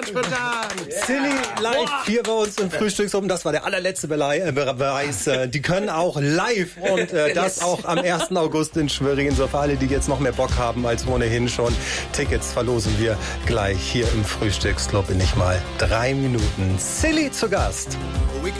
Silly live hier bei uns im Frühstücksraum. Das war der allerletzte Beweis. Die können auch live und das auch am 1. August in Schwerin. So für alle, die jetzt noch mehr Bock haben als ohnehin schon. Tickets verlosen wir gleich hier im Frühstücksclub in nicht mal 3 Minuten. Silly zu Gast.